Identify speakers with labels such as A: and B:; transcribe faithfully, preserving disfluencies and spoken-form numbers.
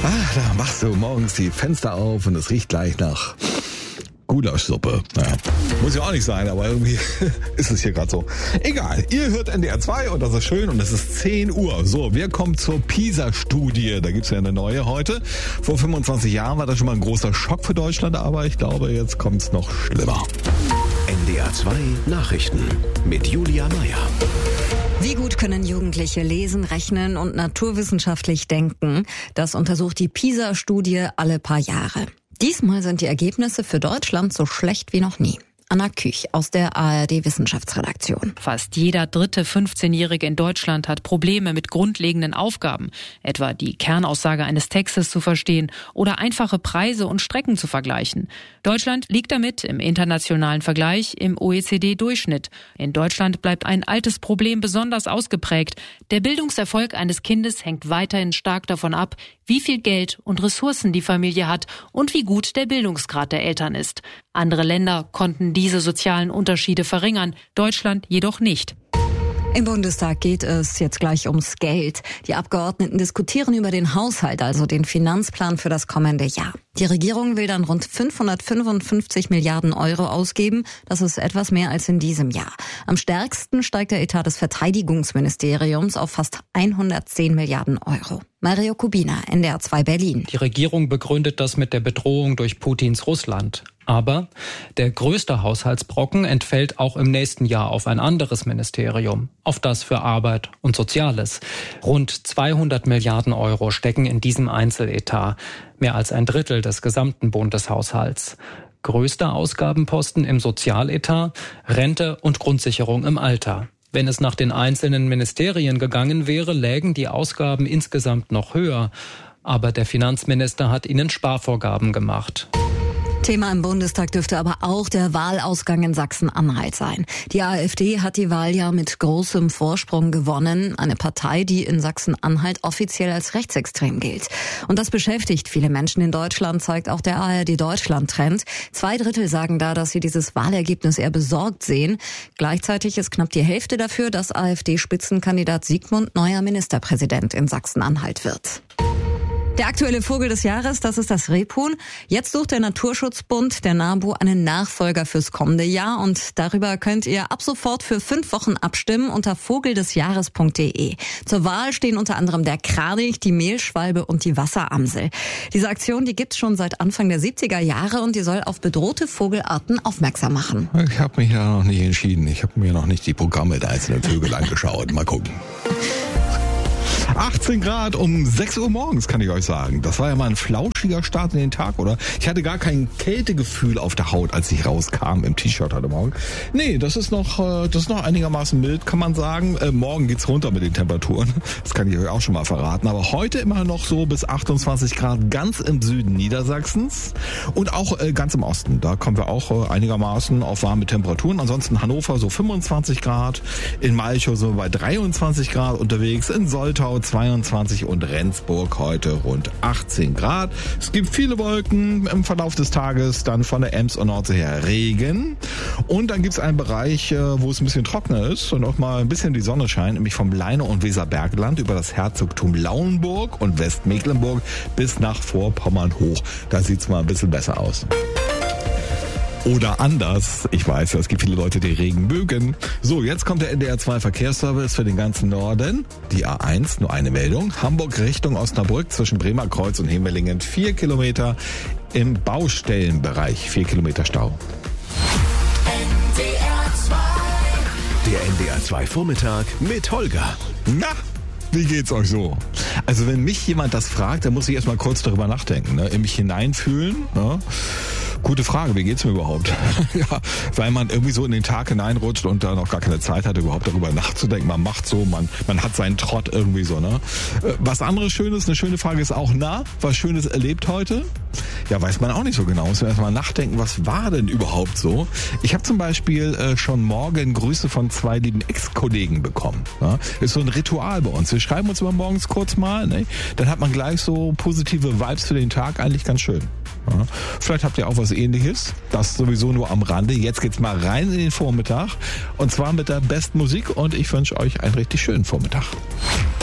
A: Ach, da machst du morgens die Fenster auf und es riecht gleich nach Gulaschsuppe. Naja, muss ja auch nicht sein, aber irgendwie ist es hier gerade so. Egal, ihr hört N D R zwei und das ist schön und es ist zehn Uhr. So, wir kommen zur PISA-Studie. Da gibt's ja eine neue heute. Vor fünfundzwanzig Jahren war das schon mal ein großer Schock für Deutschland, aber ich glaube, jetzt kommt's noch schlimmer.
B: N D R zwei Nachrichten mit Julia Meyer.
C: Wie gut können Jugendliche lesen, rechnen und naturwissenschaftlich denken? Das untersucht die PISA-Studie alle paar Jahre. Diesmal sind die Ergebnisse für Deutschland so schlecht wie noch nie. Anna Küch aus der A R D-Wissenschaftsredaktion.
D: Fast jeder dritte fünfzehnjährige in Deutschland hat Probleme mit grundlegenden Aufgaben, etwa die Kernaussage eines Textes zu verstehen oder einfache Preise und Strecken zu vergleichen. Deutschland liegt damit im internationalen Vergleich im O E C D-Durchschnitt. In Deutschland bleibt ein altes Problem besonders ausgeprägt. Der Bildungserfolg eines Kindes hängt weiterhin stark davon ab, wie viel Geld und Ressourcen die Familie hat und wie gut der Bildungsgrad der Eltern ist. Andere Länder konnten diese sozialen Unterschiede verringern, Deutschland jedoch nicht.
C: Im Bundestag geht es jetzt gleich ums Geld. Die Abgeordneten diskutieren über den Haushalt, also den Finanzplan für das kommende Jahr. Die Regierung will dann rund fünfhundertfünfundfünfzig Milliarden Euro ausgeben. Das ist etwas mehr als in diesem Jahr. Am stärksten steigt der Etat des Verteidigungsministeriums auf fast hundertzehn Milliarden Euro. Mario Kubina, N D R zwei Berlin.
E: Die Regierung begründet das mit der Bedrohung durch Putins Russland. Aber der größte Haushaltsbrocken entfällt auch im nächsten Jahr auf ein anderes Ministerium, auf das für Arbeit und Soziales. Rund zweihundert Milliarden Euro stecken in diesem Einzeletat, mehr als ein Drittel des gesamten Bundeshaushalts. Größter Ausgabenposten im Sozialetat, Rente und Grundsicherung im Alter. Wenn es nach den einzelnen Ministerien gegangen wäre, lägen die Ausgaben insgesamt noch höher. Aber der Finanzminister hat ihnen Sparvorgaben gemacht.
C: Thema im Bundestag dürfte aber auch der Wahlausgang in Sachsen-Anhalt sein. Die AfD hat die Wahl ja mit großem Vorsprung gewonnen. Eine Partei, die in Sachsen-Anhalt offiziell als rechtsextrem gilt. Und das beschäftigt viele Menschen in Deutschland, zeigt auch der A R D-Deutschland-Trend. Zwei Drittel sagen da, dass sie dieses Wahlergebnis eher besorgt sehen. Gleichzeitig ist knapp die Hälfte dafür, dass AfD-Spitzenkandidat Sigmund neuer Ministerpräsident in Sachsen-Anhalt wird. Der aktuelle Vogel des Jahres, das ist das Rebhuhn. Jetzt sucht der Naturschutzbund, der NABU, einen Nachfolger fürs kommende Jahr. Und darüber könnt ihr ab sofort für fünf Wochen abstimmen unter vogeldesjahres punkt de. Zur Wahl stehen unter anderem der Kranich, die Mehlschwalbe und die Wasseramsel. Diese Aktion, die gibt's schon seit Anfang der siebziger Jahre und die soll auf bedrohte Vogelarten aufmerksam machen.
A: Ich habe mich ja noch nicht entschieden. Ich habe mir noch nicht die Programme der einzelnen Vögel angeschaut. Mal gucken. achtzehn Grad um sechs Uhr morgens, kann ich euch sagen. Das war ja mal ein flauschiger Start in den Tag, oder? Ich hatte gar kein Kältegefühl auf der Haut, als ich rauskam im T-Shirt heute Morgen. Nee, das ist noch, das ist noch einigermaßen mild, kann man sagen. Äh, morgen geht's runter mit den Temperaturen. Das kann ich euch auch schon mal verraten. Aber heute immer noch so bis achtundzwanzig Grad ganz im Süden Niedersachsens und auch äh, ganz im Osten. Da kommen wir auch äh, einigermaßen auf warme Temperaturen. Ansonsten Hannover so fünfundzwanzig Grad. In Malchow so bei dreiundzwanzig Grad unterwegs. In Soltau zweiundzwanzig und Rendsburg heute rund achtzehn Grad. Es gibt viele Wolken im Verlauf des Tages, dann von der Ems und Nordsee her Regen. Und dann gibt es einen Bereich, wo es ein bisschen trockener ist und auch mal ein bisschen die Sonne scheint, nämlich vom Leine- und Weserbergland über das Herzogtum Lauenburg und Westmecklenburg bis nach Vorpommern hoch. Da sieht es mal ein bisschen besser aus. Oder anders. Ich weiß ja, es gibt viele Leute, die Regen mögen. So, jetzt kommt der N D R zwei Verkehrsservice für den ganzen Norden. Die A eins, nur eine Meldung. Hamburg Richtung Osnabrück zwischen Bremer Kreuz und Hemmelingen. Vier Kilometer im Baustellenbereich. Vier Kilometer Stau.
B: N D R zwei. Der N D R zwei Vormittag mit Holger.
A: Na, wie geht's euch so? Also wenn mich jemand das fragt, dann muss ich erstmal kurz darüber nachdenken, ne? In mich hineinfühlen, ne? Gute Frage, wie geht's mir überhaupt? Ja, weil man irgendwie so in den Tag hineinrutscht und da noch gar keine Zeit hat, überhaupt darüber nachzudenken. Man macht so, man, man hat seinen Trott irgendwie so, ne? Was anderes Schönes, eine schöne Frage ist auch, na, was Schönes erlebt heute? Ja, weiß man auch nicht so genau. Muss man erstmal nachdenken, was war denn überhaupt so? Ich habe zum Beispiel äh, schon morgen Grüße von zwei lieben Ex-Kollegen bekommen. Ja? Ist so ein Ritual bei uns. Wir schreiben uns immer morgens kurz mal, ne? Dann hat man gleich so positive Vibes für den Tag, eigentlich ganz schön. Ja. Vielleicht habt ihr auch was Ähnliches. Das sowieso nur am Rande. Jetzt geht's mal rein in den Vormittag. Und zwar mit der besten Musik. Und ich wünsche euch einen richtig schönen Vormittag.